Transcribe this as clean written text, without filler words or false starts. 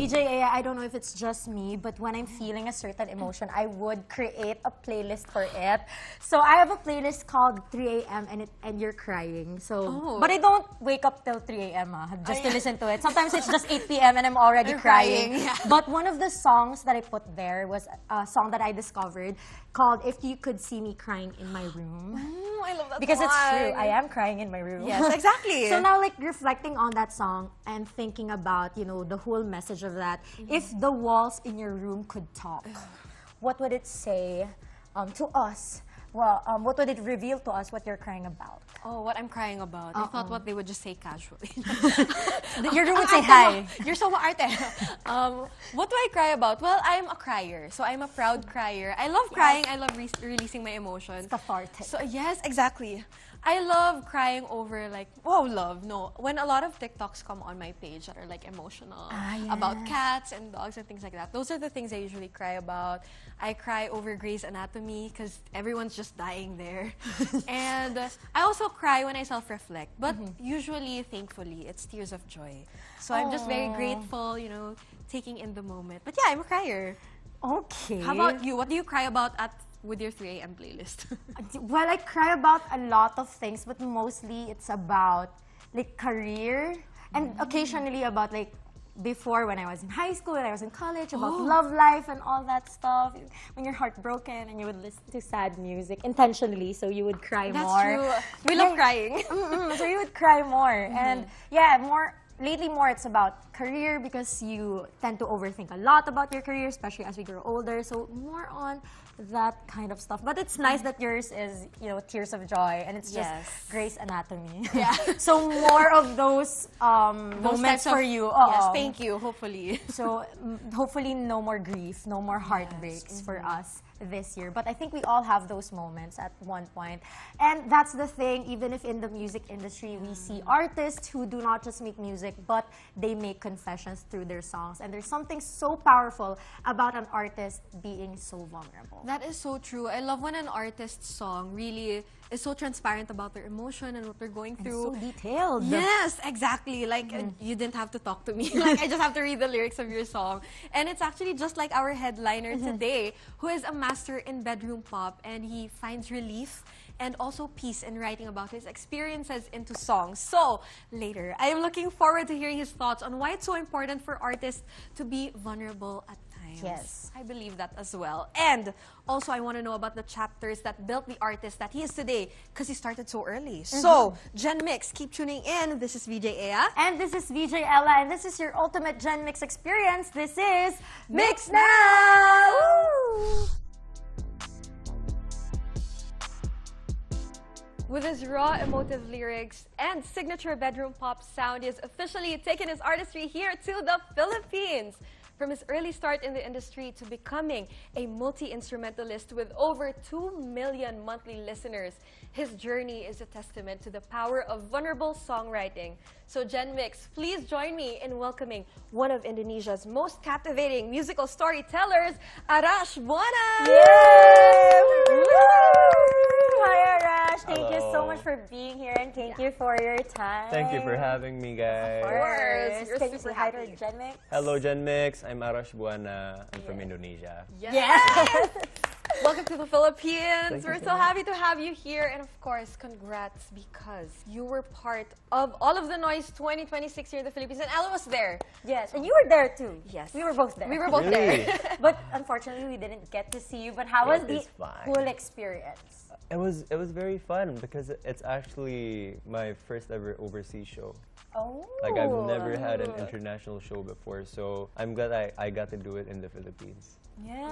VJ, I don't know if it's just me, but when I'm feeling a certain emotion, I would create a playlist for it. So I have a playlist called 3 a.m. and you're crying. So, but I don't wake up till 3 a.m. Just to listen to it. Sometimes it's just 8 p.m. and I'm already crying. Yeah. But one of the songs that I put there was a song that I discovered called "If You Could See Me Crying in My Room." I love that Because one. it's true, I am crying in my room. Yes, exactly. So now, like, reflecting on that song and thinking about, you know, the whole message of that. If the walls in your room could talk, what would it say to us? Well, what would it reveal to us what you're crying about? Oh, what I'm crying about. I thought what they would just say casually. Your room would say hi. You're so maarte. What do I cry about? Well, I'm a crier. So I'm a proud crier. I love crying. I love releasing my emotions. Cathartic. So yes, exactly. I love crying over like, whoa, love. No, when a lot of TikToks come on my page that are like emotional about cats and dogs and things like that, those are the things I usually cry about. I cry over Grey's Anatomy because everyone's just dying there. And I also cry when I self-reflect, but usually, thankfully, it's tears of joy. So I'm just very grateful, you know, taking in the moment. But yeah, I'm a crier. Okay. How about you? What do you cry about with your 3 a.m. playlist? Well, I cry about a lot of things, but mostly it's about like career and occasionally about like before when I was in high school, when I was in college, about love life and all that stuff. When you're heartbroken and you would listen to sad music intentionally, so you would cry That's more. true. We love crying. So you would cry more. And yeah, lately more it's about career because you tend to overthink a lot about your career, especially as we grow older. So more on that kind of stuff. But it's nice that yours is, you know, tears of joy and it's just Grey's Anatomy. Yeah. So more of those moments for you. Yes, thank you, hopefully. So hopefully no more grief, no more heartbreaks for us this year. But I think we all have those moments at one point. And that's the thing, even if in the music industry we see artists who do not just make music, but they make confessions through their songs. And there's something so powerful about an artist being so vulnerable. That is so true. I love when an artist's song really is so transparent about their emotion and what they're going through. So detailed. Yes, exactly. Like, you didn't have to talk to me. Like, I just have to read the lyrics of your song. And it's actually just like our headliner today, who is a master in bedroom pop, and he finds relief and also peace in writing about his experiences into songs. So, later, I am looking forward to hearing his thoughts on why it's so important for artists to be vulnerable at times. Yes. I believe that as well. And also, I want to know about the chapters that built the artist that he is today, because he started so early. So, Gen Mix, keep tuning in. This is VJ Ea. And this is VJ Ella, and this is your ultimate Gen Mix experience. This is Mix Now! Woo! With his raw, emotive lyrics and signature bedroom pop sound, he has officially taken his artistry here to the Philippines. From his early start in the industry to becoming a multi-instrumentalist with over 2 million monthly listeners, his journey is a testament to the power of vulnerable songwriting. So Gen Mix, please join me in welcoming one of Indonesia's most captivating musical storytellers, Arash Buana! Yay! Hi, Arash. Thank you so Hello. much for being here and thank you for your time. Thank you for having me, guys. Of course. You're Can you super say hi to happy. Gen Mix? Hello, Gen Mix. I'm Arash Buana. I'm from Indonesia. Yes. Welcome to the Philippines. Thank you We're so so much. happy to have you here. And of course, congrats because you were part of All of the Noise 2026 here in the Philippines. And Ella was there. Yes, and you were there too. Yes. We were both there. We were both Really? there. But unfortunately, we didn't get to see you. But how was the It's fine. whole experience? It was very fun because it's actually my first ever overseas show. Oh. Like I've never had an international show before, so I'm glad I got to do it in the Philippines. Yeah.